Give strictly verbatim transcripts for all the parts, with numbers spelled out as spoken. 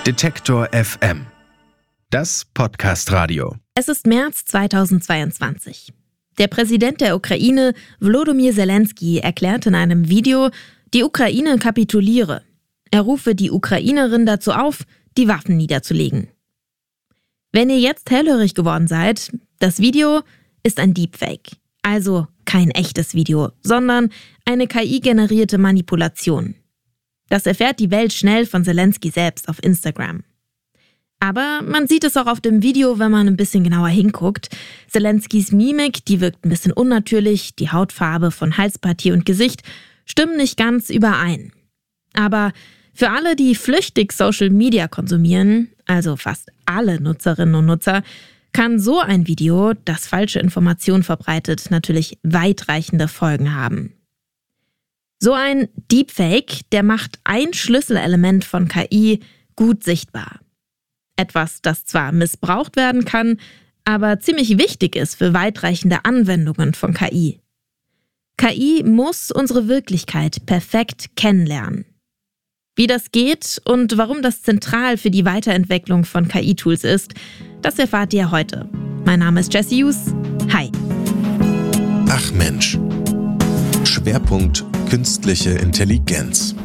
Detektor F M. Das Podcast-Radio. Es ist März zweitausendzweiundzwanzig. Der Präsident der Ukraine, Volodymyr Zelensky, erklärte in einem Video, die Ukraine kapituliere. Er rufe die Ukrainerin dazu auf, die Waffen niederzulegen. Wenn ihr jetzt hellhörig geworden seid, das Video ist ein Deepfake. Also kein echtes Video, sondern eine K I-generierte Manipulation. Das erfährt die Welt schnell von Zelensky selbst auf Instagram. Aber man sieht es auch auf dem Video, wenn man ein bisschen genauer hinguckt. Zelenskys Mimik, die wirkt ein bisschen unnatürlich, die Hautfarbe von Halspartie und Gesicht stimmen nicht ganz überein. Aber für alle, die flüchtig Social Media konsumieren, also fast alle Nutzerinnen und Nutzer, kann so ein Video, das falsche Informationen verbreitet, natürlich weitreichende Folgen haben. So ein Deepfake, der macht ein Schlüsselelement von K I gut sichtbar. Etwas, das zwar missbraucht werden kann, aber ziemlich wichtig ist für weitreichende Anwendungen von K I. K I muss unsere Wirklichkeit perfekt kennenlernen. Wie das geht und warum das zentral für die Weiterentwicklung von K I-Tools ist, das erfahrt ihr heute. Mein Name ist Jessie Hughes. Hi. Ach Mensch. Schwerpunkt Künstliche Intelligenz.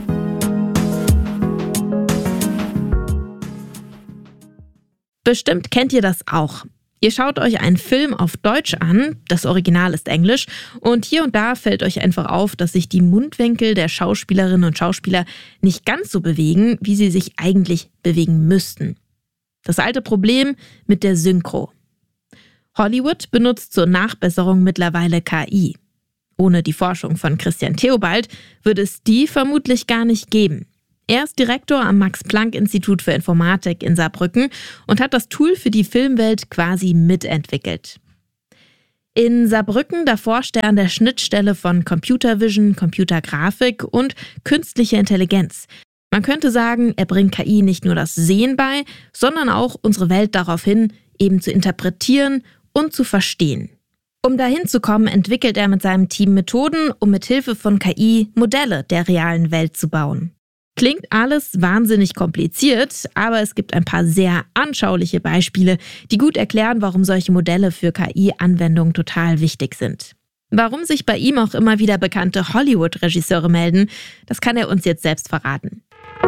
Bestimmt kennt ihr das auch. Ihr schaut euch einen Film auf Deutsch an, das Original ist Englisch, und hier und da fällt euch einfach auf, dass sich die Mundwinkel der Schauspielerinnen und Schauspieler nicht ganz so bewegen, wie sie sich eigentlich bewegen müssten. Das alte Problem mit der Synchro. Hollywood benutzt zur Nachbesserung mittlerweile K I. Ohne die Forschung von Christian Theobald würde es die vermutlich gar nicht geben. Er ist Direktor am Max-Planck-Institut für Informatik in Saarbrücken und hat das Tool für die Filmwelt quasi mitentwickelt. In Saarbrücken, da forscht er an der Schnittstelle von Computer Vision, Computergrafik und künstlicher Intelligenz. Man könnte sagen, er bringt K I nicht nur das Sehen bei, sondern auch unsere Welt darauf hin, eben zu interpretieren und zu verstehen. Um dahin zu kommen, entwickelt er mit seinem Team Methoden, um mit Hilfe von K I Modelle der realen Welt zu bauen. Klingt alles wahnsinnig kompliziert, aber es gibt ein paar sehr anschauliche Beispiele, die gut erklären, warum solche Modelle für K I-Anwendungen total wichtig sind. Warum sich bei ihm auch immer wieder bekannte Hollywood-Regisseure melden, das kann er uns jetzt selbst verraten.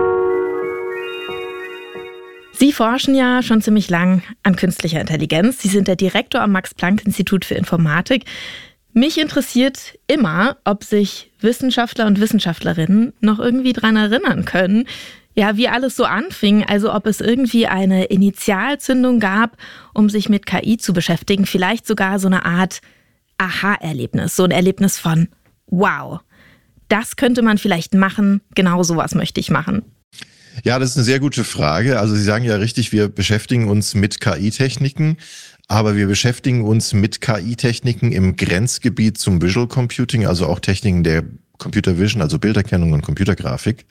Sie forschen ja schon ziemlich lang an künstlicher Intelligenz. Sie sind der Direktor am Max-Planck-Institut für Informatik. Mich interessiert immer, ob sich Wissenschaftler und Wissenschaftlerinnen noch irgendwie dran erinnern können, ja, wie alles so anfing, also ob es irgendwie eine Initialzündung gab, um sich mit K I zu beschäftigen, vielleicht sogar so eine Art Aha-Erlebnis, so ein Erlebnis von wow, das könnte man vielleicht machen, genau sowas möchte ich machen. Ja, das ist eine sehr gute Frage. Also Sie sagen ja richtig, wir beschäftigen uns mit K I-Techniken, aber wir beschäftigen uns mit K I-Techniken im Grenzgebiet zum Visual Computing, also auch Techniken der Computer Vision, also Bilderkennung und Computergrafik.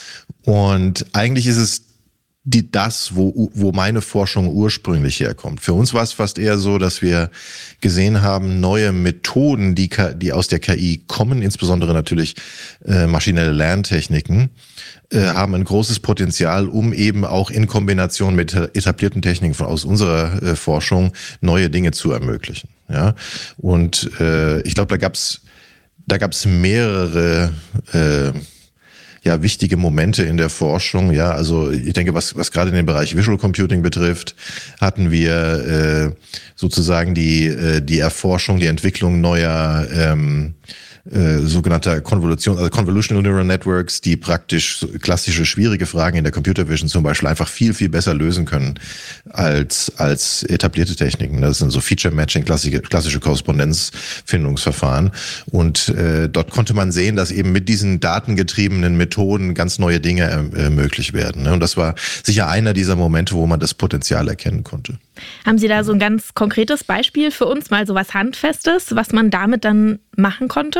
Und eigentlich ist es die, das, wo, wo meine Forschung ursprünglich herkommt. Für uns war es fast eher so, dass wir gesehen haben, neue Methoden, die, die aus der K I kommen, insbesondere natürlich äh, maschinelle Lerntechniken, äh, haben ein großes Potenzial, um eben auch in Kombination mit etablierten Techniken von, aus unserer äh, Forschung neue Dinge zu ermöglichen. Ja? Und äh, ich glaube, da gab's da gab's mehrere äh, ja, wichtige Momente in der Forschung. Ja, also ich denke, was, was gerade den Bereich Visual Computing betrifft, hatten wir äh, sozusagen die, äh, die Erforschung, die Entwicklung neuer ähm, äh, sogenannter Konvolution, also Convolutional Neural Networks, die praktisch so klassische schwierige Fragen in der Computer Vision zum Beispiel einfach viel, viel besser lösen können als, als etablierte Techniken. Das sind so Feature Matching, klassische, klassische Korrespondenzfindungsverfahren. Und äh, dort konnte man sehen, dass eben mit diesen datengetriebenen Methoden ganz neue Dinge äh, möglich werden. Und das war sicher einer dieser Momente, wo man das Potenzial erkennen konnte. Haben Sie da so ein ganz konkretes Beispiel für uns, mal so was Handfestes, was man damit dann machen konnte?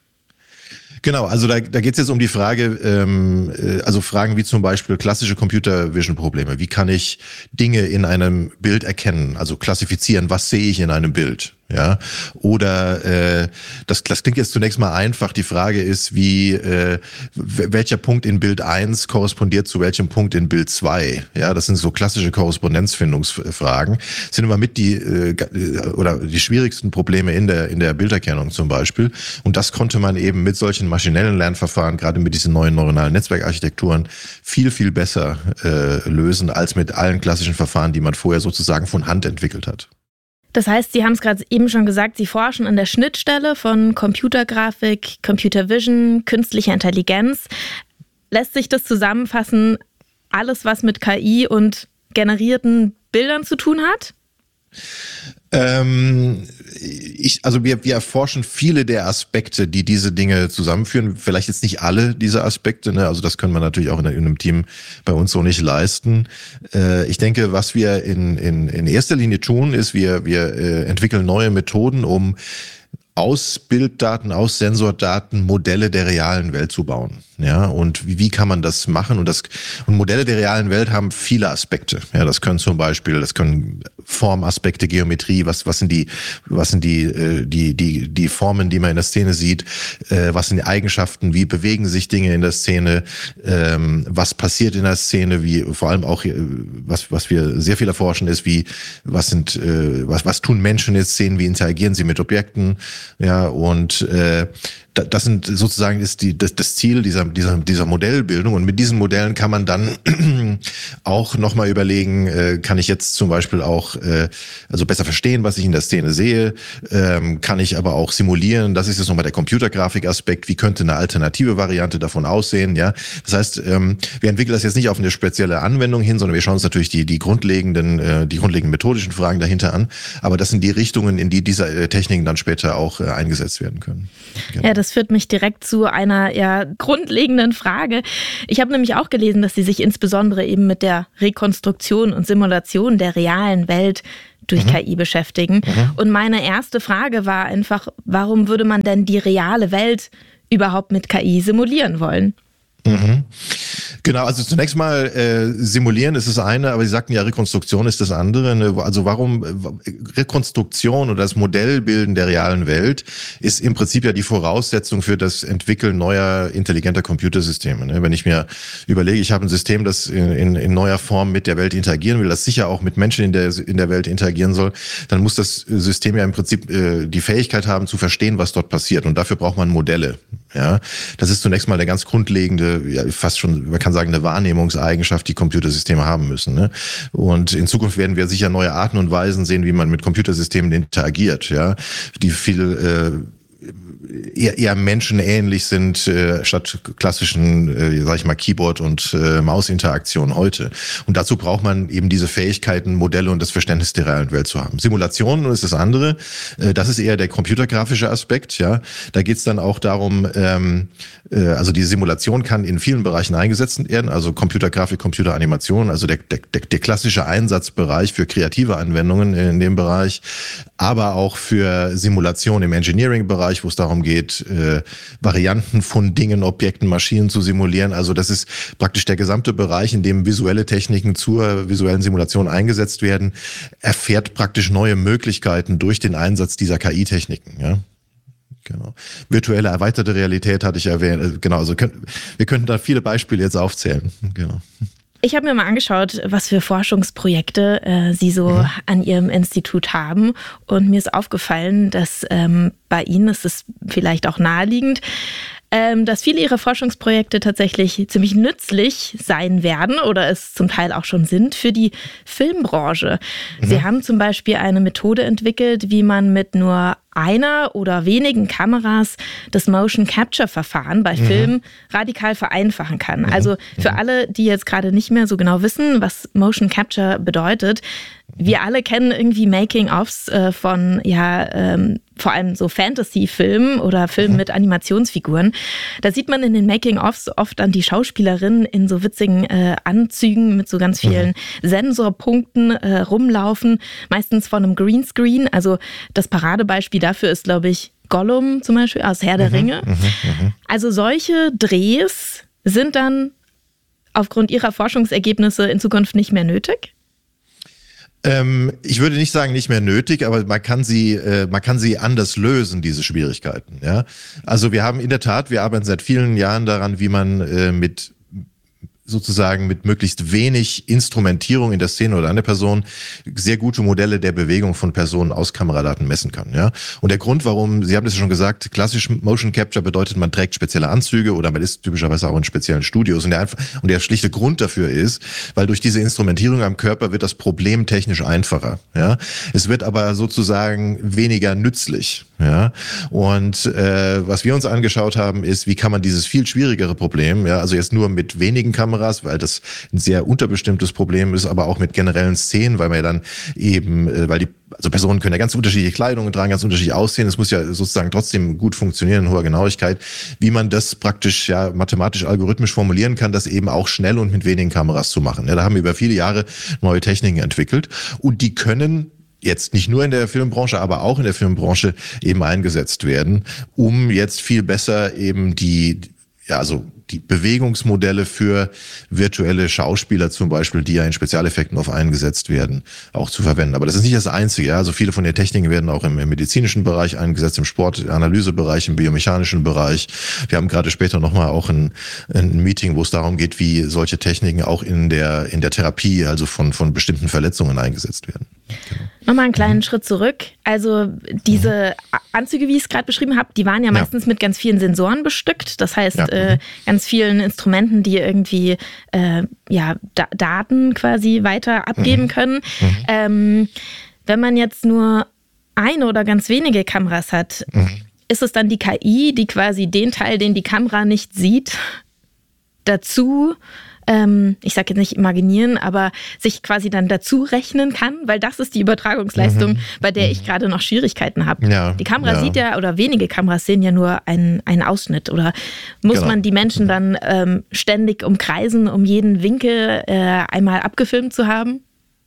Genau, also da, da geht es jetzt um die Frage, ähm, also Fragen wie zum Beispiel klassische Computer-Vision-Probleme. Wie kann ich Dinge in einem Bild erkennen, also klassifizieren, was sehe ich in einem Bild? Ja, oder äh, das, das klingt jetzt zunächst mal einfach. Die Frage ist, wie äh, welcher Punkt in Bild eins korrespondiert zu welchem Punkt in Bild zwei. Ja, das sind so klassische Korrespondenzfindungsfragen. Das sind immer mit die äh, oder die schwierigsten Probleme in der in der Bilderkennung zum Beispiel. Und das konnte man eben mit solchen maschinellen Lernverfahren, gerade mit diesen neuen neuronalen Netzwerkarchitekturen, viel viel besser äh, lösen als mit allen klassischen Verfahren, die man vorher sozusagen von Hand entwickelt hat. Das heißt, Sie haben es gerade eben schon gesagt, Sie forschen an der Schnittstelle von Computergrafik, Computer Vision, künstlicher Intelligenz. Lässt sich das zusammenfassen, alles, was mit K I und generierten Bildern zu tun hat? Ähm, ich, also wir, wir erforschen viele der Aspekte, die diese Dinge zusammenführen. Vielleicht jetzt nicht alle diese Aspekte, ne? Also das können wir natürlich auch in einem Team bei uns so nicht leisten. Äh, ich denke, was wir in, in, in erster Linie tun, ist, wir, wir äh, entwickeln neue Methoden, um aus Bilddaten, aus Sensordaten Modelle der realen Welt zu bauen. Ja, und wie, wie kann man das machen? Und das, und Modelle der realen Welt haben viele Aspekte. Ja, das können zum Beispiel, das können Formaspekte, Geometrie, was, was sind die, was sind die, äh, die, die, die Formen, die man in der Szene sieht, äh, was sind die Eigenschaften, wie bewegen sich Dinge in der Szene, ähm, was passiert in der Szene, wie, vor allem auch, was, was wir sehr viel erforschen ist, wie, was sind, äh, was, was tun Menschen in Szenen, wie interagieren sie mit Objekten, ja, und, äh, das sind sozusagen ist die, das, das Ziel dieser, dieser, dieser Modellbildung. Und mit diesen Modellen kann man dann auch nochmal überlegen, äh, kann ich jetzt zum Beispiel auch äh, also besser verstehen, was ich in der Szene sehe, ähm, kann ich aber auch simulieren. Das ist jetzt nochmal der Computergrafik-Aspekt. Wie könnte eine alternative Variante davon aussehen? Ja, das heißt, ähm, wir entwickeln das jetzt nicht auf eine spezielle Anwendung hin, sondern wir schauen uns natürlich die, die grundlegenden, äh, die grundlegenden methodischen Fragen dahinter an. Aber das sind die Richtungen, in die diese äh, Techniken dann später auch äh, eingesetzt werden können. Genau. Ja, das führt mich direkt zu einer ja, grundlegenden Frage. Ich habe nämlich auch gelesen, dass Sie sich insbesondere eben mit der Rekonstruktion und Simulation der realen Welt durch mhm. K I beschäftigen. Mhm. Und meine erste Frage war einfach, warum würde man denn die reale Welt überhaupt mit K I simulieren wollen? Mhm. Genau, also zunächst mal äh, simulieren ist das eine, aber Sie sagten ja, Rekonstruktion ist das andere. Ne? Also warum Rekonstruktion oder das Modellbilden der realen Welt ist im Prinzip ja die Voraussetzung für das Entwickeln neuer intelligenter Computersysteme. Ne? Wenn ich mir überlege, ich habe ein System, das in, in, in neuer Form mit der Welt interagieren will, das sicher auch mit Menschen in der, in der Welt interagieren soll, dann muss das System ja im Prinzip äh, die Fähigkeit haben zu verstehen, was dort passiert. Und dafür braucht man Modelle. Ja, das ist zunächst mal eine ganz grundlegende, ja, fast schon, man kann sagen, eine Wahrnehmungseigenschaft, die Computersysteme haben müssen. Ne? Und in Zukunft werden wir sicher neue Arten und Weisen sehen, wie man mit Computersystemen interagiert, ja, die viel äh, eher, eher menschenähnlich sind, äh, statt klassischen, äh, sag ich mal, Keyboard- und äh, Mausinteraktion heute. Und dazu braucht man eben diese Fähigkeiten, Modelle und das Verständnis der realen Welt zu haben. Simulationen ist das andere. Äh, das ist eher der computergrafische Aspekt. Ja, da geht's dann auch darum, ähm, äh, also die Simulation kann in vielen Bereichen eingesetzt werden, also Computergrafik, Computeranimation, also der, der, der klassische Einsatzbereich für kreative Anwendungen in dem Bereich, aber auch für Simulation im Engineering-Bereich, wo es darum geht, äh, Varianten von Dingen, Objekten, Maschinen zu simulieren. Also das ist praktisch der gesamte Bereich, in dem visuelle Techniken zur visuellen Simulation eingesetzt werden, erfährt praktisch neue Möglichkeiten durch den Einsatz dieser K I-Techniken. Ja? Genau. Virtuelle erweiterte Realität hatte ich erwähnt. Genau, also könnt, wir könnten da viele Beispiele jetzt aufzählen. Genau. Ich habe mir mal angeschaut, was für Forschungsprojekte äh, Sie so mhm. an Ihrem Institut haben. Und mir ist aufgefallen, dass ähm, bei Ihnen, ist es vielleicht auch naheliegend, ähm, dass viele Ihrer Forschungsprojekte tatsächlich ziemlich nützlich sein werden oder es zum Teil auch schon sind für die Filmbranche. Mhm. Sie haben zum Beispiel eine Methode entwickelt, wie man mit nur einer oder wenigen Kameras das Motion-Capture-Verfahren bei Filmen mhm. radikal vereinfachen kann. Mhm. Also für alle, die jetzt gerade nicht mehr so genau wissen, was Motion-Capture bedeutet, wir alle kennen irgendwie Making-ofs äh, von ja ähm, vor allem so Fantasy-Filmen oder Filmen mhm. mit Animationsfiguren. Da sieht man in den Making-ofs oft dann die Schauspielerinnen in so witzigen äh, Anzügen mit so ganz vielen mhm. Sensorpunkten äh, rumlaufen, meistens von einem Greenscreen. Also das Paradebeispiel dafür ist, glaube ich, Gollum zum Beispiel aus Herr der mhm. Ringe. Mhm. Mhm. Also solche Drehs sind dann aufgrund Ihrer Forschungsergebnisse in Zukunft nicht mehr nötig? Ähm, ich würde nicht sagen, nicht mehr nötig, aber man kann sie, äh, man kann sie anders lösen, diese Schwierigkeiten. Ja? Also wir haben in der Tat, wir arbeiten seit vielen Jahren daran, wie man äh, mit sozusagen mit möglichst wenig Instrumentierung in der Szene oder an der Person sehr gute Modelle der Bewegung von Personen aus Kameradaten messen kann. Ja? Und der Grund, warum, Sie haben das ja schon gesagt, klassisch Motion Capture bedeutet, man trägt spezielle Anzüge oder man ist typischerweise auch in speziellen Studios. Und der, einfach, und der schlichte Grund dafür ist, weil durch diese Instrumentierung am Körper wird das Problem technisch einfacher. Ja? Es wird aber sozusagen weniger nützlich. Ja, und äh, was wir uns angeschaut haben, ist, wie kann man dieses viel schwierigere Problem, ja, also jetzt nur mit wenigen Kameras, weil das ein sehr unterbestimmtes Problem ist, aber auch mit generellen Szenen, weil man ja dann eben, äh, weil die also Personen können ja ganz unterschiedliche Kleidung tragen, ganz unterschiedlich aussehen. Es muss ja sozusagen trotzdem gut funktionieren in hoher Genauigkeit, wie man das praktisch ja mathematisch algorithmisch formulieren kann, das eben auch schnell und mit wenigen Kameras zu machen. Ja, da haben wir über viele Jahre neue Techniken entwickelt und die können jetzt nicht nur in der Filmbranche, aber auch in der Filmbranche eben eingesetzt werden, um jetzt viel besser eben die, ja, also die Bewegungsmodelle für virtuelle Schauspieler zum Beispiel, die ja in Spezialeffekten oft eingesetzt werden, auch zu verwenden. Aber das ist nicht das Einzige. Ja? Also viele von den Techniken werden auch im, im medizinischen Bereich eingesetzt, im Sportanalysebereich, im biomechanischen Bereich. Wir haben gerade später nochmal auch ein, ein Meeting, wo es darum geht, wie solche Techniken auch in der, in der Therapie, also von, von bestimmten Verletzungen eingesetzt werden. Genau. Nochmal einen kleinen mhm. Schritt zurück. Also diese mhm. Anzüge, wie ich es gerade beschrieben habe, die waren ja meistens ja. mit ganz vielen Sensoren bestückt. Das heißt, ja. äh, ganz vielen Instrumenten, die irgendwie äh, ja, da- Daten quasi weiter abgeben mhm. können. Mhm. Ähm, wenn man jetzt nur eine oder ganz wenige Kameras hat, mhm. ist es dann die K I, die quasi den Teil, den die Kamera nicht sieht, dazu ich sage jetzt nicht imaginieren, aber sich quasi dann dazu rechnen kann, weil das ist die Übertragungsleistung, mhm. bei der ich gerade noch Schwierigkeiten habe. Ja, die Kamera ja. sieht ja, oder wenige Kameras sehen ja nur einen, einen Ausschnitt. Oder muss genau. man die Menschen dann ähm, ständig umkreisen, um jeden Winkel äh, einmal abgefilmt zu haben?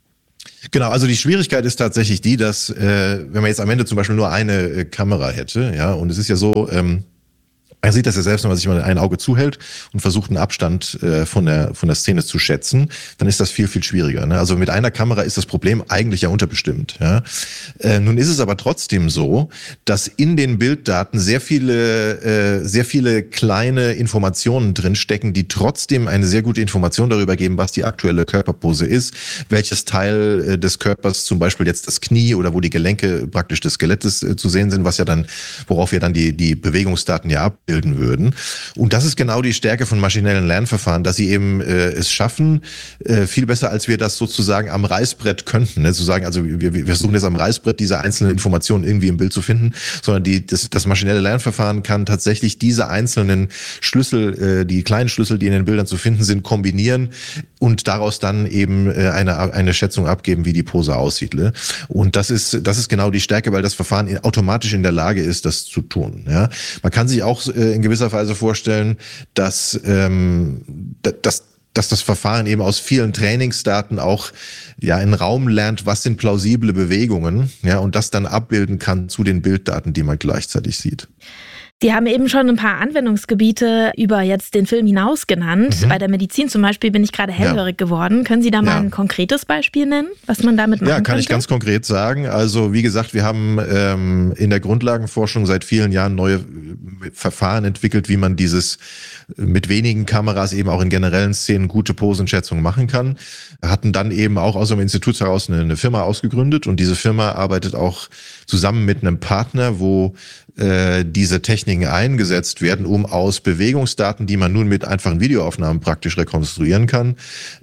Genau, also die Schwierigkeit ist tatsächlich die, dass äh, wenn man jetzt am Ende zum Beispiel nur eine äh, Kamera hätte, ja, und es ist ja so, ähm, er sieht das ja selbst, wenn man sich mal ein Auge zuhält und versucht, einen Abstand äh, von der von der Szene zu schätzen, dann ist das viel, viel schwieriger. Ne? Also mit einer Kamera ist das Problem eigentlich ja unterbestimmt. Ja? Äh, nun ist es aber trotzdem so, dass in den Bilddaten sehr viele äh, sehr viele kleine Informationen drinstecken, die trotzdem eine sehr gute Information darüber geben, was die aktuelle Körperpose ist, welches Teil äh, des Körpers, zum Beispiel jetzt das Knie oder wo die Gelenke praktisch des Skelettes äh, zu sehen sind, was ja dann, worauf wir dann die die Bewegungsdaten ja ab bilden würden. Und das ist genau die Stärke von maschinellen Lernverfahren, dass sie eben äh, es schaffen, äh, viel besser als wir das sozusagen am Reißbrett könnten, ne? Zu sagen, also wir, wir versuchen jetzt am Reißbrett diese einzelnen Informationen irgendwie im Bild zu finden, sondern die, das, das maschinelle Lernverfahren kann tatsächlich diese einzelnen Schlüssel, äh, die kleinen Schlüssel, die in den Bildern zu finden sind, kombinieren und daraus dann eben äh, eine, eine Schätzung abgeben, wie die Pose aussieht. Ne? Und das ist, das ist genau die Stärke, weil das Verfahren in, automatisch in der Lage ist, das zu tun. Ja? Man kann sich auch in gewisser Weise vorstellen, dass, ähm, dass, dass das Verfahren eben aus vielen Trainingsdaten auch ja einen Raum lernt, was sind plausible Bewegungen, ja, und das dann abbilden kann zu den Bilddaten, die man gleichzeitig sieht. Sie haben eben schon ein paar Anwendungsgebiete über jetzt den Film hinaus genannt. Mhm. Bei der Medizin zum Beispiel bin ich gerade hellhörig ja. geworden. Können Sie da mal ja. ein konkretes Beispiel nennen, was man damit machen Ja, kann könnte? Ich ganz konkret sagen. Also wie gesagt, wir haben ähm, in der Grundlagenforschung seit vielen Jahren neue Verfahren entwickelt, wie man dieses mit wenigen Kameras eben auch in generellen Szenen gute Posenschätzungen machen kann. Hatten dann eben auch aus dem Institut heraus eine, eine Firma ausgegründet und diese Firma arbeitet auch zusammen mit einem Partner, wo äh, diese Techniken eingesetzt werden, um aus Bewegungsdaten, die man nun mit einfachen Videoaufnahmen praktisch rekonstruieren kann,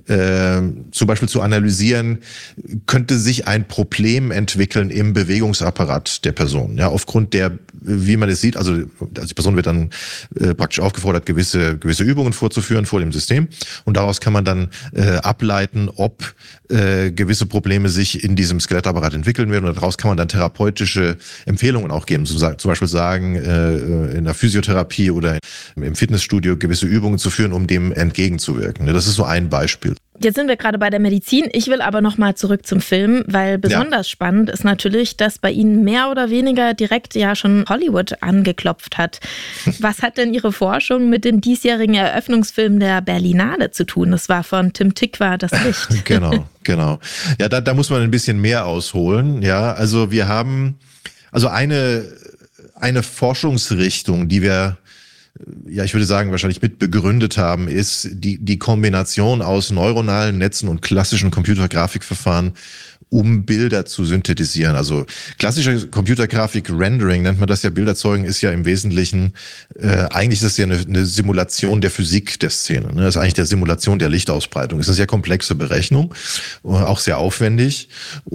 äh, zum Beispiel zu analysieren, könnte sich ein Problem entwickeln im Bewegungsapparat der Person. Ja, aufgrund der, wie man es sieht, also, also die Person wird dann äh, praktisch aufgefordert, gewisse gewisse Übungen vorzuführen vor dem System und daraus kann man dann äh, ableiten, ob äh, gewisse Probleme sich in diesem Skelettapparat entwickeln werden und daraus kann man dann therapeutische Empfehlungen auch geben, zum Beispiel sagen, äh, in der Physiotherapie oder im Fitnessstudio gewisse Übungen zu führen, um dem entgegenzuwirken. Das ist so ein Beispiel. Jetzt sind wir gerade bei der Medizin. Ich will aber noch mal zurück zum Film, weil besonders ja. spannend ist natürlich, dass bei Ihnen mehr oder weniger direkt ja schon Hollywood angeklopft hat. Was hat denn Ihre Forschung mit dem diesjährigen Eröffnungsfilm der Berlinale zu tun? Das war von Tim Tykwer, Das Licht. Genau, genau. Ja, da, da muss man ein bisschen mehr ausholen. Ja, also wir haben, also eine, eine Forschungsrichtung, die wir ja, ich würde sagen, wahrscheinlich mit begründet haben, ist die, die Kombination aus neuronalen Netzen und klassischen Computergrafikverfahren, um Bilder zu synthetisieren. Also klassische Computergrafik, Rendering nennt man das ja, Bilderzeugen ist ja im Wesentlichen, äh, eigentlich ist das ja eine, eine Simulation der Physik der Szene. Ne? Das ist eigentlich der Simulation der Lichtausbreitung. Das ist eine sehr komplexe Berechnung, auch sehr aufwendig.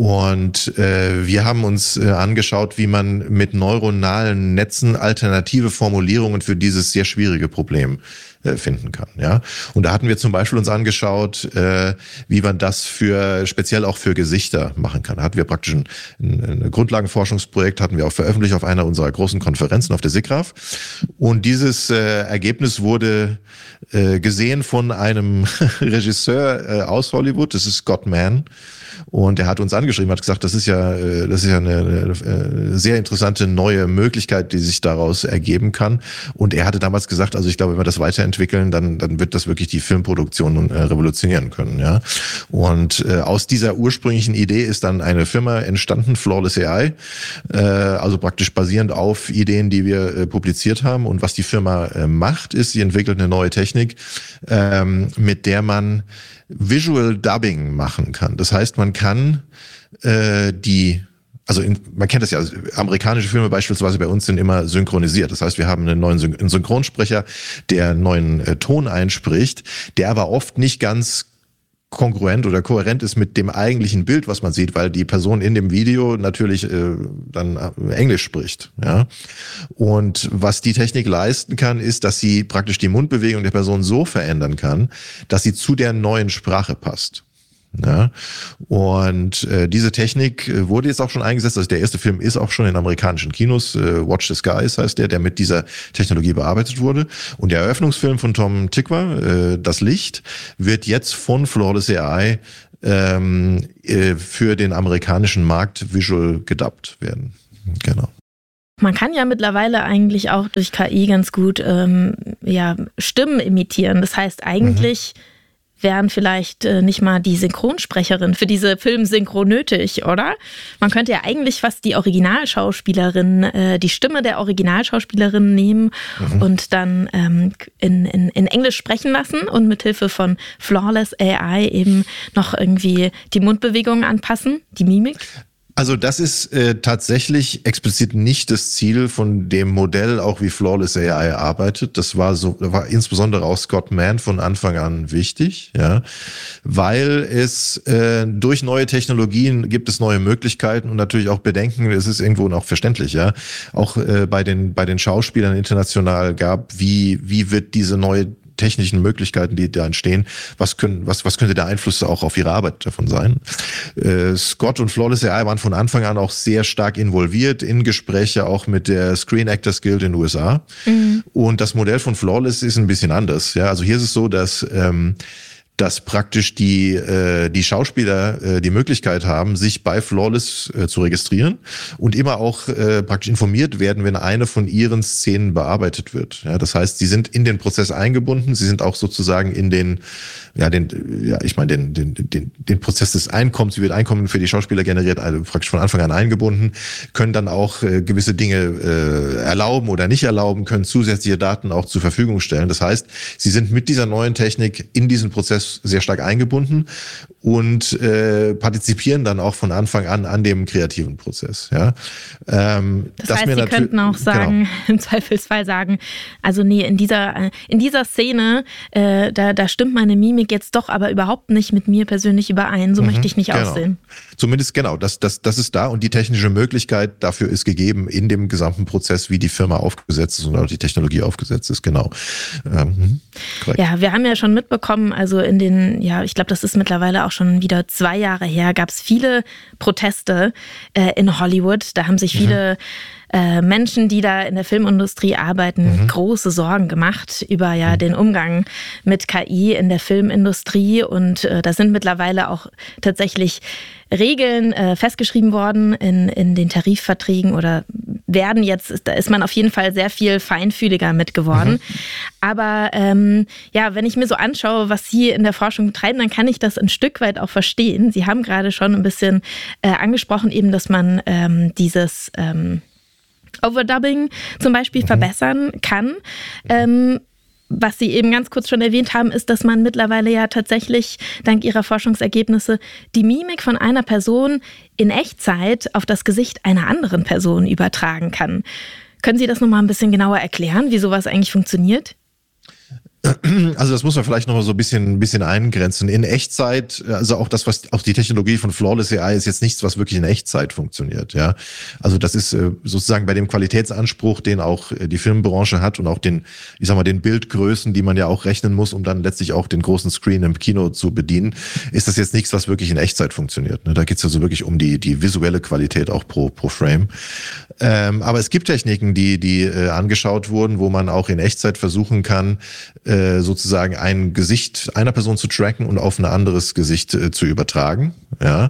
Und äh, wir haben uns äh, angeschaut, wie man mit neuronalen Netzen alternative Formulierungen für dieses sehr schwierige Problem finden kann, ja. Und da hatten wir zum Beispiel uns angeschaut, äh, wie man das für, speziell auch für Gesichter machen kann. Da hatten wir praktisch ein, ein Grundlagenforschungsprojekt, hatten wir auch veröffentlicht auf einer unserer großen Konferenzen auf der SIGGRAPH. Und dieses äh, Ergebnis wurde äh, gesehen von einem Regisseur äh, aus Hollywood, das ist Scott Mann. Und er hat uns angeschrieben, hat gesagt, das ist ja, das ist ja eine, eine sehr interessante neue Möglichkeit, die sich daraus ergeben kann. Und er hatte damals gesagt, also ich glaube, wenn wir das weiterentwickeln, dann, dann wird das wirklich die Filmproduktion äh, revolutionieren können, ja. Und äh, aus dieser ursprünglichen Idee ist dann eine Firma entstanden, Flawless A I, äh, also praktisch basierend auf Ideen, die wir äh, publiziert haben. Und was die Firma äh, macht, ist, sie entwickelt eine neue Technik, ähm, mit der man Visual Dubbing machen kann. Das heißt, man kann äh, die, also in, man kennt das ja, also amerikanische Filme beispielsweise bei uns sind immer synchronisiert. Das heißt, wir haben einen neuen Syn- einen Synchronsprecher, der einen neuen äh, Ton einspricht, der aber oft nicht ganz kongruent oder kohärent ist mit dem eigentlichen Bild, was man sieht, weil die Person in dem Video natürlich äh, dann Englisch spricht. Ja. Und was die Technik leisten kann, ist, dass sie praktisch die Mundbewegung der Person so verändern kann, dass sie zu der neuen Sprache passt. Ja, und äh, diese Technik äh, wurde jetzt auch schon eingesetzt. Also der erste Film ist auch schon in amerikanischen Kinos. Äh, Watch the Skies heißt der, der mit dieser Technologie bearbeitet wurde. Und der Eröffnungsfilm von Tom Tykwer, äh, Das Licht, wird jetzt von Flawless A I ähm, äh, für den amerikanischen Markt visual gedubbt werden. Genau. Man kann ja mittlerweile eigentlich auch durch K I ganz gut ähm, ja, Stimmen imitieren. Das heißt eigentlich mhm. wären vielleicht äh, nicht mal die Synchronsprecherin für diese Filmsynchro nötig, oder? Man könnte ja eigentlich fast die Originalschauspielerin, äh, die Stimme der Originalschauspielerin nehmen mhm. und dann ähm, in, in, in Englisch sprechen lassen und mithilfe von Flawless A I eben noch irgendwie die Mundbewegungen anpassen, die Mimik. Also das ist äh, tatsächlich explizit nicht das Ziel von dem Modell, auch wie Flawless A I arbeitet. Das war so, war insbesondere auch Scott Mann von Anfang an wichtig, ja, weil es äh, durch neue Technologien gibt es neue Möglichkeiten und natürlich auch Bedenken. Es ist irgendwo auch verständlich, ja, auch äh, bei den bei den Schauspielern international gab, wie wie wird diese neue technischen Möglichkeiten, die da entstehen, was können, was, was könnte der Einfluss auch auf ihre Arbeit davon sein? Äh, Scott und Flawless A I waren von Anfang an auch sehr stark involviert in Gespräche auch mit der Screen Actors Guild in den U S A. Mhm. Und das Modell von Flawless ist ein bisschen anders. Ja, also hier ist es so, dass ähm, dass praktisch die äh, die Schauspieler äh, die Möglichkeit haben, sich bei Flawless äh, zu registrieren und immer auch äh, praktisch informiert werden, wenn eine von ihren Szenen bearbeitet wird. Ja, das heißt, sie sind in den Prozess eingebunden, sie sind auch sozusagen in den ja den ja ich meine den den den den Prozess des Einkommens, wie wird Einkommen für die Schauspieler generiert, also praktisch von Anfang an eingebunden, können dann auch äh, gewisse Dinge äh, erlauben oder nicht erlauben, können zusätzliche Daten auch zur Verfügung stellen. Das heißt, sie sind mit dieser neuen Technik in diesen Prozess sehr stark eingebunden und äh, partizipieren dann auch von Anfang an an dem kreativen Prozess. Ja, ähm, das heißt, Sie könnten auch sagen, genau. im Zweifelsfall sagen, also nee, in dieser in dieser Szene, äh, da da stimmt meine Mimik jetzt doch aber überhaupt nicht mit mir persönlich überein. So mhm, möchte ich nicht genau. aussehen. Zumindest genau, das das das ist da und die technische Möglichkeit dafür ist gegeben in dem gesamten Prozess, wie die Firma aufgesetzt ist und auch die Technologie aufgesetzt ist. Genau. Ähm, korrekt. Ja, wir haben ja schon mitbekommen, also in den, ja, ich glaube, das ist mittlerweile auch schon wieder zwei Jahre her, gab es viele Proteste äh, in Hollywood. Da haben sich viele äh, Menschen, die da in der Filmindustrie arbeiten, mhm. große Sorgen gemacht über ja mhm. den Umgang mit K I in der Filmindustrie. Und äh, da sind mittlerweile auch tatsächlich Regeln äh, festgeschrieben worden in, in den Tarifverträgen oder werden jetzt, da ist man auf jeden Fall sehr viel feinfühliger mit geworden. Mhm. Aber ähm, ja, wenn ich mir so anschaue, was Sie in der Forschung betreiben, dann kann ich das ein Stück weit auch verstehen. Sie haben gerade schon ein bisschen äh, angesprochen, eben, dass man ähm, dieses ähm, Overdubbing zum Beispiel mhm. verbessern kann. Ähm, Was Sie eben ganz kurz schon erwähnt haben, ist, dass man mittlerweile ja tatsächlich dank Ihrer Forschungsergebnisse die Mimik von einer Person in Echtzeit auf das Gesicht einer anderen Person übertragen kann. Können Sie das nochmal ein bisschen genauer erklären, wie sowas eigentlich funktioniert? Also das muss man vielleicht noch mal so ein bisschen, ein bisschen eingrenzen. In Echtzeit, also auch das, was auch die Technologie von Flawless A I ist jetzt nichts, was wirklich in Echtzeit funktioniert. Ja, also das ist sozusagen bei dem Qualitätsanspruch, den auch die Filmbranche hat und auch den, ich sag mal, den Bildgrößen, die man ja auch rechnen muss, um dann letztlich auch den großen Screen im Kino zu bedienen, ist das jetzt nichts, was wirklich in Echtzeit funktioniert. Da geht es also wirklich um die die visuelle Qualität auch pro pro Frame. Ähm, aber es gibt Techniken, die die äh, angeschaut wurden, wo man auch in Echtzeit versuchen kann, sozusagen ein Gesicht einer Person zu tracken und auf ein anderes Gesicht äh, zu übertragen. Ja,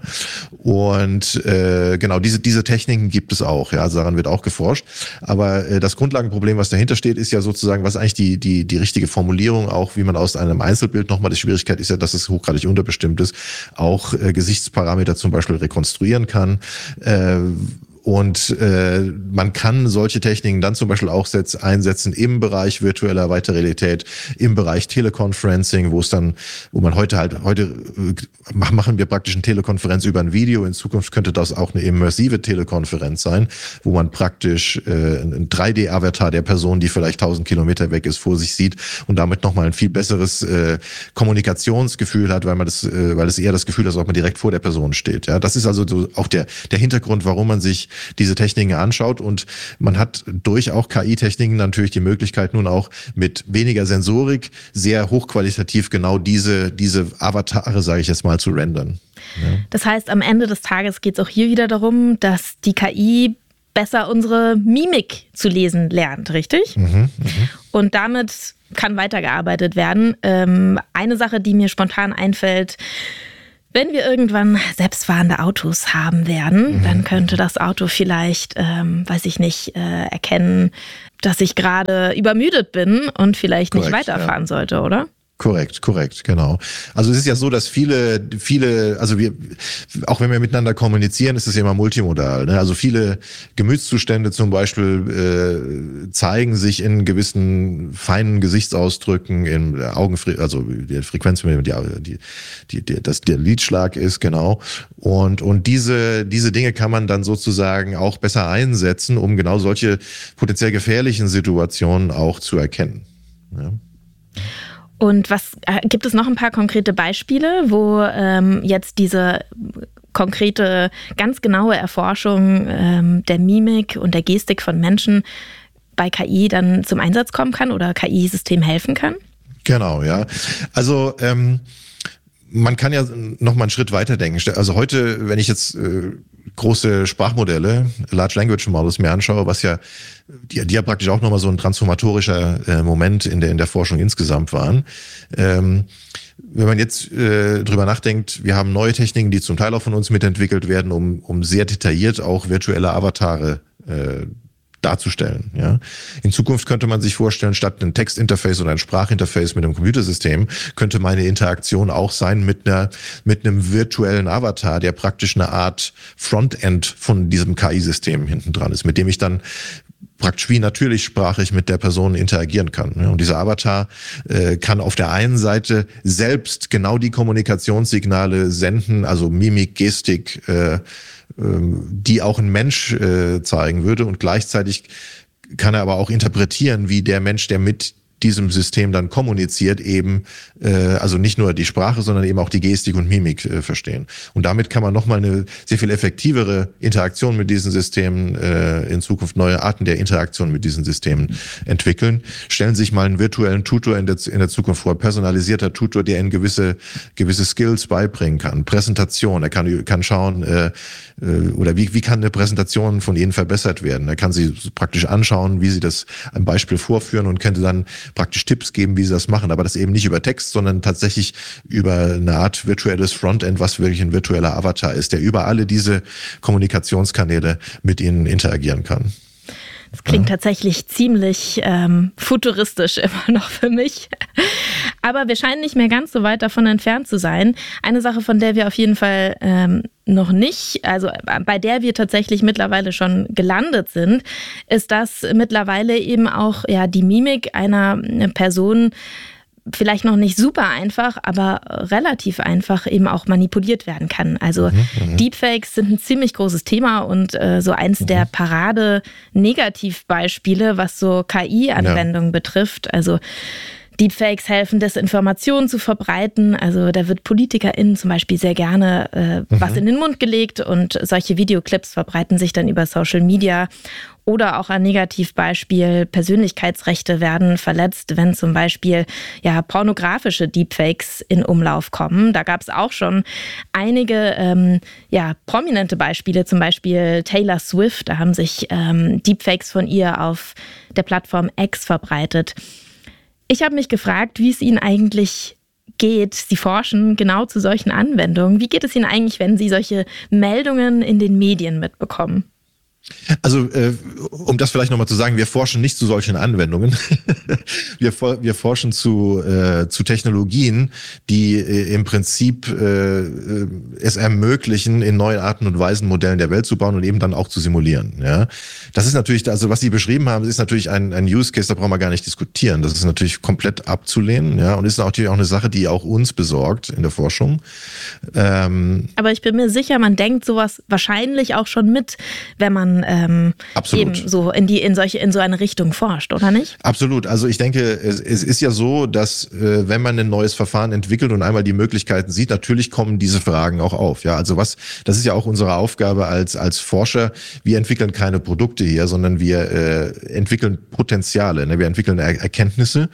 und äh, genau diese diese Techniken gibt es auch. Ja, also daran wird auch geforscht. Aber äh, das Grundlagenproblem, was dahinter steht, ist ja sozusagen, was eigentlich die die die richtige Formulierung auch, wie man aus einem Einzelbild nochmal, die Schwierigkeit ist ja, dass es hochgradig unterbestimmt ist, auch äh, Gesichtsparameter zum Beispiel rekonstruieren kann. Äh, Und äh, man kann solche Techniken dann zum Beispiel auch setz, einsetzen im Bereich virtueller erweiterter Realität, im Bereich Teleconferencing, wo es dann, wo man heute halt, heute äh, machen wir praktisch eine Telekonferenz über ein Video. In Zukunft könnte das auch eine immersive Telekonferenz sein, wo man praktisch äh, ein drei D-Avatar der Person, die vielleicht tausend Kilometer weg ist, vor sich sieht und damit nochmal ein viel besseres äh, Kommunikationsgefühl hat, weil man das, äh, weil es eher das Gefühl hat, als ob man direkt vor der Person steht. Ja, das ist also so auch der der Hintergrund, warum man sich diese Techniken anschaut, und man hat durch auch K I-Techniken natürlich die Möglichkeit, nun auch mit weniger Sensorik sehr hochqualitativ genau diese diese Avatare, sage ich jetzt mal, zu rendern. Ja. Das heißt, am Ende des Tages geht es auch hier wieder darum, dass die K I besser unsere Mimik zu lesen lernt, richtig? Mhm, mh. Und damit kann weitergearbeitet werden. Ähm, eine Sache, die mir spontan einfällt: Wenn wir irgendwann selbstfahrende Autos haben werden, mhm. dann könnte das Auto vielleicht, ähm, weiß ich nicht, äh, erkennen, dass ich gerade übermüdet bin und vielleicht Korrekt, nicht weiterfahren ja. sollte, oder? Korrekt, korrekt, genau. Also es ist ja so, dass viele, viele, also wir, auch wenn wir miteinander kommunizieren, ist es ja immer multimodal. Ne? Also viele Gemütszustände zum Beispiel äh, zeigen sich in gewissen feinen Gesichtsausdrücken, in Augenfre, also die Frequenz, die, die, die, die, das der Lidschlag ist, genau. Und und diese diese Dinge kann man dann sozusagen auch besser einsetzen, um genau solche potenziell gefährlichen Situationen auch zu erkennen. Ja. Und was gibt es noch ein paar konkrete Beispiele, wo ähm, jetzt diese konkrete, ganz genaue Erforschung ähm, der Mimik und der Gestik von Menschen bei K I dann zum Einsatz kommen kann oder K I-System helfen kann? Genau, ja. Also ähm, man kann ja noch mal einen Schritt weiter denken. Also heute, wenn ich jetzt äh, große Sprachmodelle, Large Language Models mir anschaue, was ja, die, die ja praktisch auch nochmal so ein transformatorischer äh, Moment in der, in der Forschung insgesamt waren. Ähm, wenn man jetzt äh, drüber nachdenkt, wir haben neue Techniken, die zum Teil auch von uns mitentwickelt werden, um, um sehr detailliert auch virtuelle Avatare äh, darzustellen. Ja. In Zukunft könnte man sich vorstellen, statt ein Textinterface oder ein Sprachinterface mit einem Computersystem, könnte meine Interaktion auch sein mit einer mit einem virtuellen Avatar, der praktisch eine Art Frontend von diesem K I-System hinten dran ist, mit dem ich dann praktisch wie natürlich sprachig mit der Person interagieren kann. Und dieser Avatar äh, kann auf der einen Seite selbst genau die Kommunikationssignale senden, also Mimik, Gestik, äh, die auch ein Mensch äh, zeigen würde, und gleichzeitig kann er aber auch interpretieren, wie der Mensch, der mit diesem System dann kommuniziert, eben äh, also nicht nur die Sprache, sondern eben auch die Gestik und Mimik äh, verstehen. Und damit kann man nochmal eine sehr viel effektivere Interaktion mit diesen Systemen, äh, in Zukunft neue Arten der Interaktion mit diesen Systemen entwickeln. Stellen Sie sich mal einen virtuellen Tutor in der, in der Zukunft vor, personalisierter Tutor, der Ihnen gewisse gewisse Skills beibringen kann. Präsentation, er kann kann schauen, äh, oder wie wie kann eine Präsentation von Ihnen verbessert werden. Er kann sie praktisch anschauen, wie Sie das am Beispiel vorführen und könnte dann praktisch Tipps geben, wie Sie das machen. Aber das eben nicht über Text, sondern tatsächlich über eine Art virtuelles Frontend, was wirklich ein virtueller Avatar ist, der über alle diese Kommunikationskanäle mit Ihnen interagieren kann. Das klingt ja tatsächlich ziemlich ähm, futuristisch immer noch für mich. Aber wir scheinen nicht mehr ganz so weit davon entfernt zu sein. Eine Sache, von der wir auf jeden Fall ähm, noch nicht, also bei der wir tatsächlich mittlerweile schon gelandet sind, ist, dass mittlerweile eben auch ja die Mimik einer Person vielleicht noch nicht super einfach, aber relativ einfach eben auch manipuliert werden kann. Also mhm, Deepfakes sind ein ziemlich großes Thema und äh, so eins mhm. der Parade-Negativbeispiele, was so K I-Anwendungen ja. betrifft. Also Deepfakes helfen, Desinformationen zu verbreiten. Also da wird PolitikerInnen zum Beispiel sehr gerne äh, mhm. was in den Mund gelegt und solche Videoclips verbreiten sich dann über Social Media. Oder auch ein Negativbeispiel, Persönlichkeitsrechte werden verletzt, wenn zum Beispiel ja pornografische Deepfakes in Umlauf kommen. Da gab es auch schon einige ähm, ja prominente Beispiele, zum Beispiel Taylor Swift. Da haben sich ähm, Deepfakes von ihr auf der Plattform X verbreitet. Ich habe mich gefragt, wie es Ihnen eigentlich geht. Sie forschen genau zu solchen Anwendungen. Wie geht es Ihnen eigentlich, wenn Sie solche Meldungen in den Medien mitbekommen? Also, äh, um das vielleicht nochmal zu sagen, wir forschen nicht zu solchen Anwendungen. wir, wir forschen zu, äh, zu Technologien, die äh, im Prinzip äh, es ermöglichen, in neuen Arten und Weisen Modellen der Welt zu bauen und eben dann auch zu simulieren. Ja, das ist natürlich, also was Sie beschrieben haben, ist natürlich ein, ein Use Case, da brauchen wir gar nicht diskutieren. Das ist natürlich komplett abzulehnen, ja, und ist natürlich auch eine Sache, die auch uns besorgt in der Forschung. Ähm, Aber ich bin mir sicher, man denkt sowas wahrscheinlich auch schon mit, wenn man Ähm, eben so in die in solche in so eine Richtung forscht, oder nicht? Absolut. Also ich denke, es, es ist ja so, dass äh, wenn man ein neues Verfahren entwickelt und einmal die Möglichkeiten sieht, natürlich kommen diese Fragen auch auf. Ja, also was, das ist ja auch unsere Aufgabe als als Forscher. Wir entwickeln keine Produkte hier, sondern wir äh, entwickeln Potenziale. Ne? Wir entwickeln er- Erkenntnisse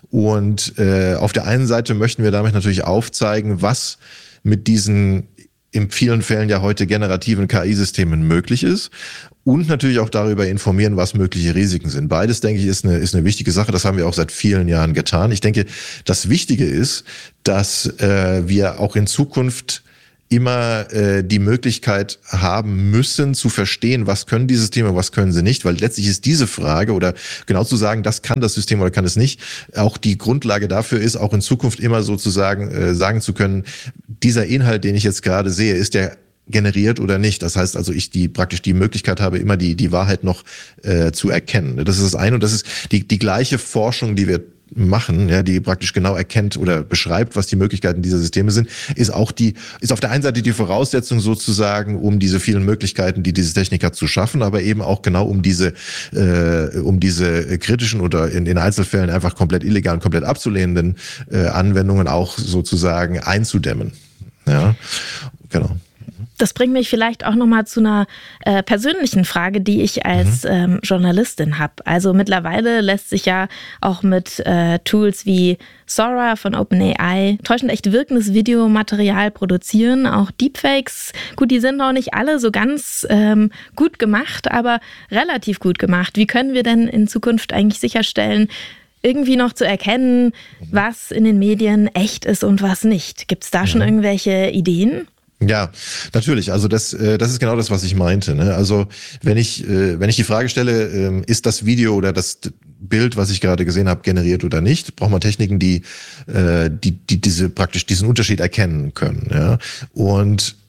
und äh, auf der einen Seite möchten wir damit natürlich aufzeigen, was mit diesen in vielen Fällen ja heute generativen K I-Systemen möglich ist und natürlich auch darüber informieren, was mögliche Risiken sind. Beides, denke ich, ist eine, ist eine wichtige Sache. Das haben wir auch seit vielen Jahren getan. Ich denke, das Wichtige ist, dass äh, wir auch in Zukunft immer äh, die Möglichkeit haben müssen, zu verstehen, was können die Systeme, was können sie nicht, weil letztlich ist diese Frage oder genau zu sagen, das kann das System oder kann es nicht, auch die Grundlage dafür ist, auch in Zukunft immer sozusagen äh, sagen zu können, dieser Inhalt, den ich jetzt gerade sehe, ist der generiert oder nicht. Das heißt also, ich die praktisch die Möglichkeit habe, immer die die Wahrheit noch äh, zu erkennen. Das ist das eine und das ist die die gleiche Forschung, die wir machen, ja, die praktisch genau erkennt oder beschreibt, was die Möglichkeiten dieser Systeme sind, ist auch die, ist auf der einen Seite die Voraussetzung sozusagen, um diese vielen Möglichkeiten, die diese Technik hat, zu schaffen, aber eben auch genau um diese, äh, um diese kritischen oder in, in Einzelfällen einfach komplett illegalen, komplett abzulehnenden äh, Anwendungen auch sozusagen einzudämmen. Ja, genau. Das bringt mich vielleicht auch nochmal zu einer äh, persönlichen Frage, die ich als mhm. ähm, Journalistin habe. Also mittlerweile lässt sich ja auch mit äh, Tools wie Sora von OpenAI täuschend echt wirkendes Videomaterial produzieren. Auch Deepfakes, gut, die sind noch nicht alle so ganz ähm, gut gemacht, aber relativ gut gemacht. Wie können wir denn in Zukunft eigentlich sicherstellen, irgendwie noch zu erkennen, was in den Medien echt ist und was nicht? Gibt es da schon irgendwelche Ideen? Ja, natürlich. Also das, äh, das ist genau das, was ich meinte. Ne? Also wenn ich, äh, wenn ich die Frage stelle, äh, ist das Video oder das Bild, was ich gerade gesehen habe, generiert oder nicht, braucht man Techniken, die, äh, die, die diese praktisch diesen Unterschied erkennen können. Ja? Und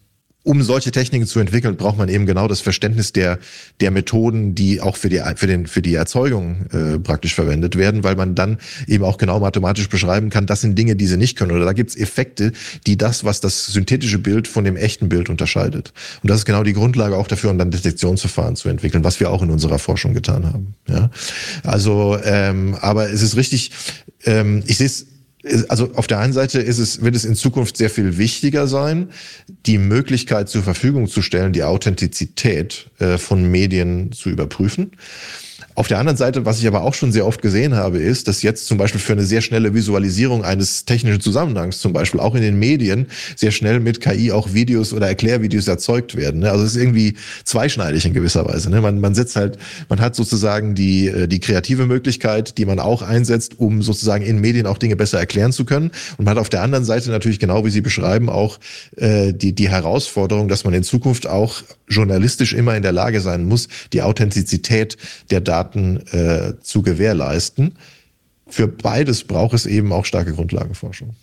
um solche Techniken zu entwickeln, braucht man eben genau das Verständnis der der Methoden, die auch für die für den für die Erzeugung äh, praktisch verwendet werden, weil man dann eben auch genau mathematisch beschreiben kann, das sind Dinge, die sie nicht können, oder da gibt's Effekte, die das, was das synthetische Bild von dem echten Bild unterscheidet. Und das ist genau die Grundlage auch dafür, um dann Detektionsverfahren zu entwickeln, was wir auch in unserer Forschung getan haben. Ja, also ähm, aber es ist richtig. Ähm, ich sehe es. Also auf der einen Seite ist es, wird es in Zukunft sehr viel wichtiger sein, die Möglichkeit zur Verfügung zu stellen, die Authentizität äh, von Medien zu überprüfen. Auf der anderen Seite, was ich aber auch schon sehr oft gesehen habe, ist, dass jetzt zum Beispiel für eine sehr schnelle Visualisierung eines technischen Zusammenhangs, zum Beispiel auch in den Medien, sehr schnell mit K I auch Videos oder Erklärvideos erzeugt werden. Also es ist irgendwie zweischneidig in gewisser Weise. Man, man setzt halt, man hat sozusagen die, die kreative Möglichkeit, die man auch einsetzt, um sozusagen in Medien auch Dinge besser erklären zu können. Und man hat auf der anderen Seite natürlich, genau wie Sie beschreiben, auch äh, die, die Herausforderung, dass man in Zukunft auch journalistisch immer in der Lage sein muss, die Authentizität der Daten Äh, zu gewährleisten. Für beides braucht es eben auch starke Grundlagenforschung.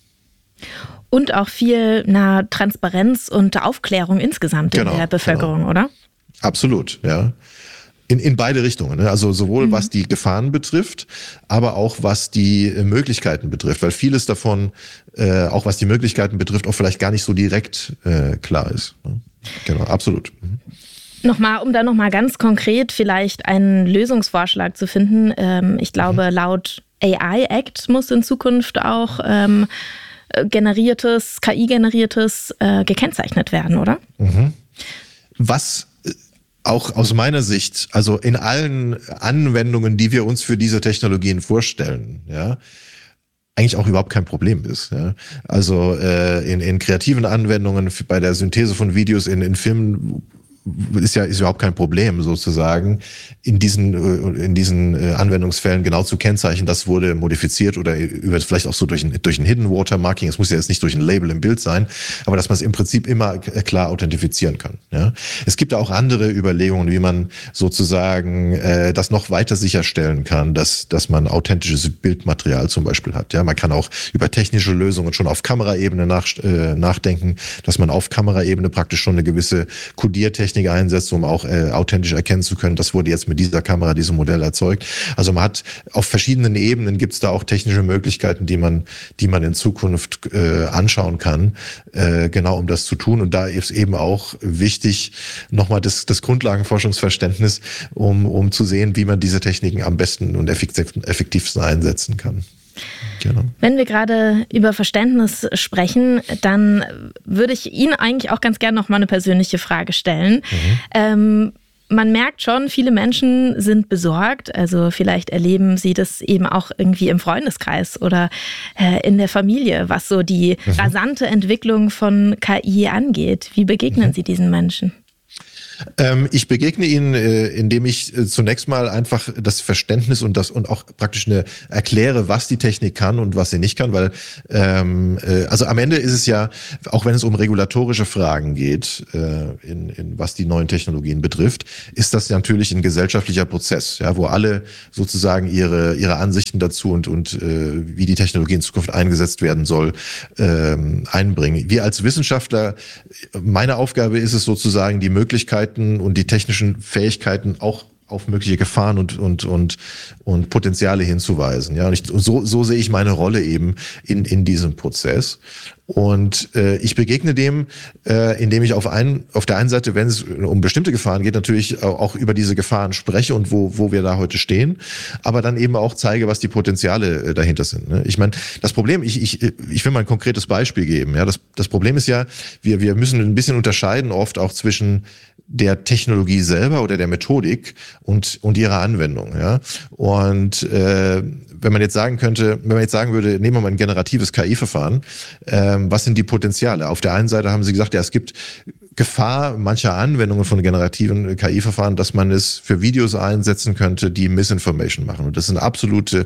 Und auch viel na, Transparenz und Aufklärung insgesamt genau, in der Bevölkerung, genau. Oder? Absolut, ja. In, in beide Richtungen. Ne? Also sowohl mhm. was die Gefahren betrifft, aber auch was die Möglichkeiten betrifft. Weil vieles davon, äh, auch was die Möglichkeiten betrifft, auch vielleicht gar nicht so direkt äh, klar ist. Ne? Genau, absolut. Mhm. Nochmal, um da nochmal ganz konkret vielleicht einen Lösungsvorschlag zu finden. Ähm, ich glaube, mhm. laut A I Act muss in Zukunft auch ähm, generiertes, K I-generiertes äh, gekennzeichnet werden, oder? Mhm. Was auch aus meiner Sicht, also in allen Anwendungen, die wir uns für diese Technologien vorstellen, ja, eigentlich auch überhaupt kein Problem ist. Ja. Also äh, in, in kreativen Anwendungen, bei der Synthese von Videos, in, in Filmen, ist ja ist überhaupt kein Problem sozusagen in diesen in diesen Anwendungsfällen genau zu kennzeichnen, das wurde modifiziert oder über vielleicht auch so durch ein durch ein Hidden Watermarking. Es muss ja jetzt nicht durch ein Label im Bild sein, aber dass man es im Prinzip immer klar authentifizieren kann. Ja, es gibt auch andere Überlegungen, wie man sozusagen äh, das noch weiter sicherstellen kann, dass dass man authentisches Bildmaterial zum Beispiel hat. Ja, man kann auch über technische Lösungen schon auf Kameraebene nach, äh, nachdenken, dass man auf Kameraebene praktisch schon eine gewisse Kodiertechnik einsetzt, um auch äh, authentisch erkennen zu können, das wurde jetzt mit dieser Kamera, diesem Modell erzeugt. Also man hat auf verschiedenen Ebenen gibt es da auch technische Möglichkeiten, die man, die man in Zukunft äh, anschauen kann, äh, genau um das zu tun. Und da ist eben auch wichtig nochmal das, das Grundlagenforschungsverständnis, um, um zu sehen, wie man diese Techniken am besten und effektiv, effektivsten einsetzen kann. Genau. Wenn wir gerade über Verständnis sprechen, dann würde ich Ihnen eigentlich auch ganz gerne noch mal eine persönliche Frage stellen. Mhm. Ähm, man merkt schon, viele Menschen sind besorgt. Also vielleicht erleben Sie das eben auch irgendwie im Freundeskreis oder äh, in der Familie, was so die mhm. rasante Entwicklung von K I angeht. Wie begegnen mhm. Sie diesen Menschen? Ähm, ich begegne ihnen, äh, indem ich äh, zunächst mal einfach das Verständnis und das und auch praktisch eine erkläre, was die Technik kann und was sie nicht kann, weil ähm, äh, also am Ende ist es ja, auch wenn es um regulatorische Fragen geht, äh, in, in was die neuen Technologien betrifft, ist das natürlich ein gesellschaftlicher Prozess, ja, wo alle sozusagen ihre ihre Ansichten dazu und und äh, wie die Technologie in Zukunft eingesetzt werden soll, äh, einbringen. Wir als Wissenschaftler, meine Aufgabe ist es sozusagen, die Möglichkeit und die technischen Fähigkeiten auch auf mögliche Gefahren und und und und Potenziale hinzuweisen. Ja, und ich, so so sehe ich meine Rolle eben in in diesem Prozess. Und äh, ich begegne dem, äh, indem ich auf einen auf der einen Seite, wenn es um bestimmte Gefahren geht, natürlich auch über diese Gefahren spreche und wo wo wir da heute stehen, aber dann eben auch zeige, was die Potenziale äh, dahinter sind. Ne? Ich meine, das Problem, ich ich ich will mal ein konkretes Beispiel geben. Ja, das das Problem ist ja, wir wir müssen ein bisschen unterscheiden oft auch zwischen der Technologie selber oder der Methodik und und ihrer Anwendung. Ja, und äh, wenn man jetzt sagen könnte, wenn man jetzt sagen würde, nehmen wir mal ein generatives K I-Verfahren, ähm, was sind die Potenziale? Auf der einen Seite haben Sie gesagt, ja, es gibt Gefahr mancher Anwendungen von generativen K I-Verfahren, dass man es für Videos einsetzen könnte, die Misinformation machen. Und das ist eine absolute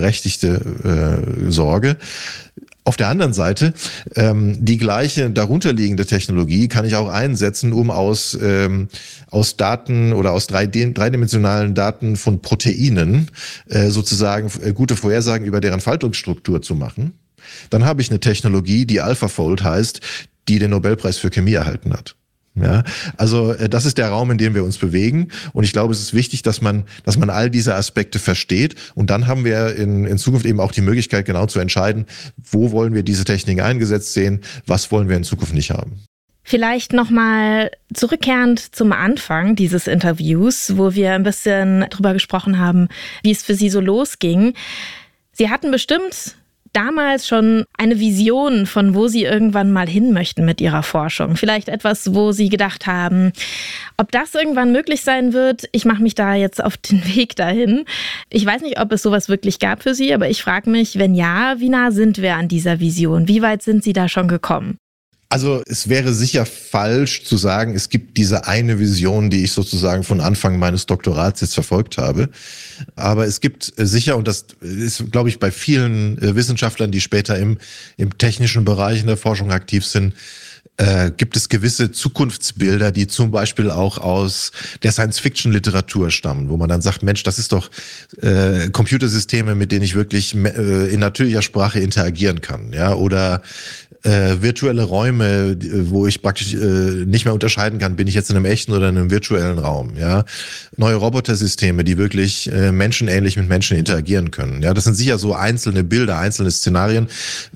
berechtigte äh, Sorge. Auf der anderen Seite, ähm, die gleiche darunterliegende Technologie kann ich auch einsetzen, um aus ähm, aus Daten oder aus drei, dreidimensionalen Daten von Proteinen äh, sozusagen äh, gute Vorhersagen über deren Faltungsstruktur zu machen. Dann habe ich eine Technologie, die AlphaFold heißt, die den Nobelpreis für Chemie erhalten hat. Ja, also das ist der Raum, in dem wir uns bewegen. Und ich glaube, es ist wichtig, dass man, dass man all diese Aspekte versteht. Und dann haben wir in, in Zukunft eben auch die Möglichkeit, genau zu entscheiden, wo wollen wir diese Techniken eingesetzt sehen, was wollen wir in Zukunft nicht haben. Vielleicht nochmal zurückkehrend zum Anfang dieses Interviews, wo wir ein bisschen drüber gesprochen haben, wie es für Sie so losging. Sie hatten bestimmt damals schon eine Vision, von wo Sie irgendwann mal hin möchten mit Ihrer Forschung. Vielleicht etwas, wo Sie gedacht haben, ob das irgendwann möglich sein wird, ich mache mich da jetzt auf den Weg dahin. Ich weiß nicht, ob es sowas wirklich gab für Sie, aber ich frage mich, wenn ja, wie nah sind wir an dieser Vision? Wie weit sind Sie da schon gekommen? Also es wäre sicher falsch zu sagen, es gibt diese eine Vision, die ich sozusagen von Anfang meines Doktorats jetzt verfolgt habe. Aber es gibt sicher, und das ist, glaube ich, bei vielen Wissenschaftlern, die später im, im technischen Bereich in der Forschung aktiv sind, äh, gibt es gewisse Zukunftsbilder, die zum Beispiel auch aus der Science-Fiction-Literatur stammen, wo man dann sagt, Mensch, das ist doch äh, Computersysteme, mit denen ich wirklich äh, in natürlicher Sprache interagieren kann, ja, oder Äh, virtuelle Räume, wo ich praktisch äh, nicht mehr unterscheiden kann, bin ich jetzt in einem echten oder in einem virtuellen Raum, ja. Neue Robotersysteme, die wirklich äh, menschenähnlich mit Menschen interagieren können, ja. Das sind sicher so einzelne Bilder, einzelne Szenarien,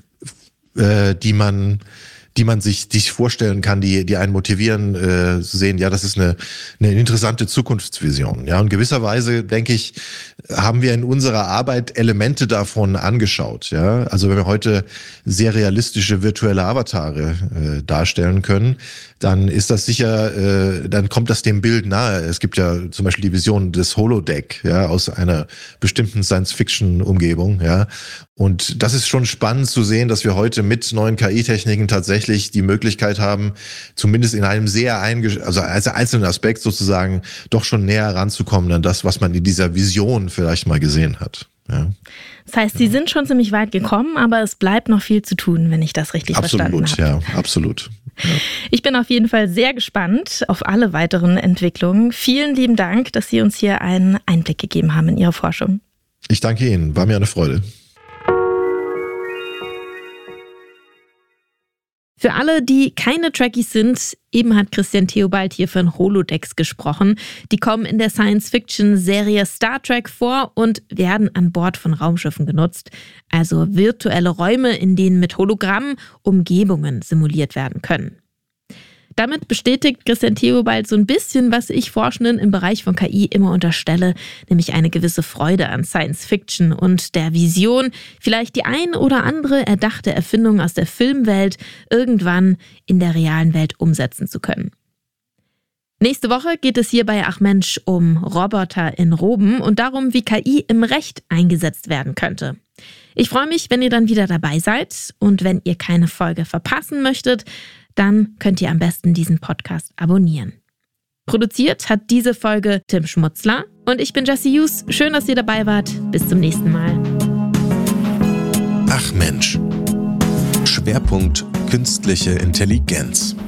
äh, die man die man sich, sich vorstellen kann, die, die einen motivieren, äh, zu sehen, ja, das ist eine, eine interessante Zukunftsvision. Ja, und gewisserweise, denke ich, haben wir in unserer Arbeit Elemente davon angeschaut. Ja, also wenn wir heute sehr realistische virtuelle Avatare äh, darstellen können, dann ist das sicher, äh, dann kommt das dem Bild nahe. Es gibt ja zum Beispiel die Vision des Holodeck, ja, aus einer bestimmten Science-Fiction-Umgebung, ja. Und das ist schon spannend zu sehen, dass wir heute mit neuen K I-Techniken tatsächlich die Möglichkeit haben, zumindest in einem sehr einge- also als einzelnen Aspekt sozusagen doch schon näher ranzukommen an das, was man in dieser Vision vielleicht mal gesehen hat. Ja. Das heißt, Sie sind schon ziemlich weit gekommen, aber es bleibt noch viel zu tun, wenn ich das richtig absolut, verstanden habe. Absolut, ja, absolut. Ja. Ich bin auf jeden Fall sehr gespannt auf alle weiteren Entwicklungen. Vielen lieben Dank, dass Sie uns hier einen Einblick gegeben haben in Ihre Forschung. Ich danke Ihnen, war mir eine Freude. Für alle, die keine Trekkies sind, eben hat Christian Theobald hier von Holodecks gesprochen. Die kommen in der Science-Fiction-Serie Star Trek vor und werden an Bord von Raumschiffen genutzt. Also virtuelle Räume, in denen mit Hologrammen Umgebungen simuliert werden können. Damit bestätigt Christian Theobald so ein bisschen, was ich Forschenden im Bereich von K I immer unterstelle, nämlich eine gewisse Freude an Science-Fiction und der Vision, vielleicht die ein oder andere erdachte Erfindung aus der Filmwelt irgendwann in der realen Welt umsetzen zu können. Nächste Woche geht es hier bei Ach Mensch um Roboter in Roben und darum, wie K I im Recht eingesetzt werden könnte. Ich freue mich, wenn ihr dann wieder dabei seid und wenn ihr keine Folge verpassen möchtet, dann könnt ihr am besten diesen Podcast abonnieren. Produziert hat diese Folge Tim Schmutzler und ich bin Jessie Hughes. Schön, dass ihr dabei wart. Bis zum nächsten Mal. Ach Mensch. Schwerpunkt Künstliche Intelligenz.